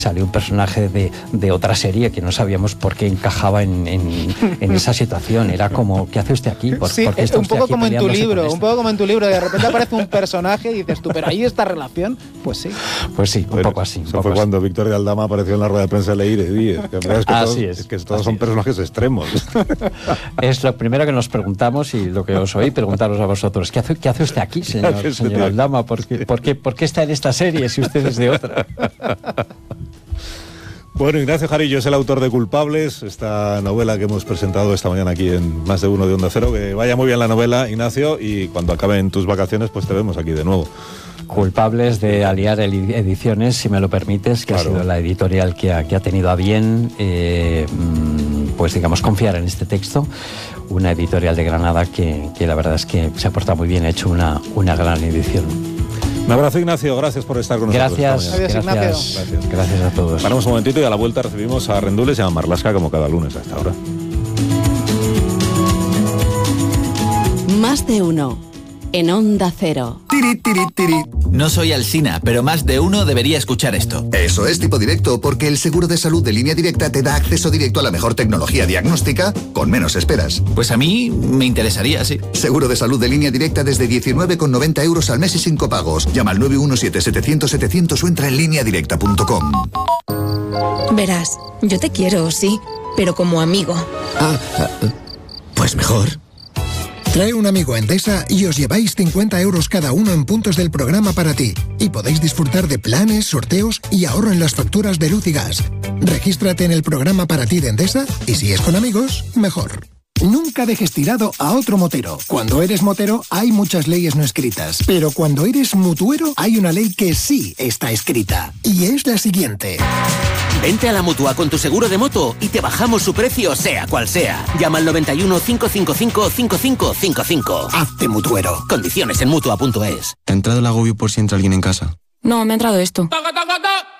Salió un personaje de otra serie que no sabíamos por qué encajaba en esa situación. Era como, ¿qué hace usted aquí? Sí, un poco como en tu libro, de repente aparece un personaje y dices tú, ¿pero ahí esta relación? Pues sí. Pues sí, un poco así. Eso fue cuando Victoria Aldama apareció en la rueda de prensa de Leire Díez. Que todos son personajes extremos. Es lo primero que nos preguntamos y lo que os oí preguntaros a vosotros. ¿Qué hace usted aquí, señor Aldama? ¿Por qué está en esta serie si usted es de otra? Bueno, Ignacio Jarillo es el autor de Culpables, esta novela que hemos presentado esta mañana aquí en Más de Uno de Onda Cero. Que vaya muy bien la novela, Ignacio, y cuando acaben tus vacaciones, pues te vemos aquí de nuevo. Culpables de Aliar Ediciones, si me lo permites, que claro, ha sido la editorial que ha tenido a bien, pues digamos, confiar en este texto. Una editorial de Granada que la verdad es que se ha portado muy bien, ha hecho una gran edición. Un abrazo, Ignacio, gracias por estar con nosotros. Gracias a todos. Paramos un momentito y a la vuelta recibimos a Rendules y a Marlaska como cada lunes a esta hora. Más de uno en Onda Cero. No soy Alsina, pero más de uno debería escuchar esto. Eso es Tipo Directo, porque el seguro de salud de Línea Directa te da acceso directo a la mejor tecnología diagnóstica con menos esperas. Pues a mí me interesaría, sí. Seguro de salud de Línea Directa desde 19,90 euros al mes y sin copagos. Llama al 917-700-700 o entra en lineadirecta.com. Verás, yo te quiero, sí, pero como amigo. Pues mejor. Trae un amigo a Endesa y os lleváis 50 euros cada uno en puntos del programa para ti. Y podéis disfrutar de planes, sorteos y ahorro en las facturas de luz y gas. Regístrate en el programa para ti de Endesa y si es con amigos, mejor. Nunca dejes tirado a otro motero. Cuando eres motero hay muchas leyes no escritas, pero cuando eres mutuero hay una ley que sí está escrita. Y es la siguiente. Vente a la Mutua con tu seguro de moto y te bajamos su precio sea cual sea. Llama al 91 555 5555. Hazte mutuero. Condiciones en Mutua.es. ¿Te ha entrado el agobio por si entra alguien en casa? No, me ha entrado esto.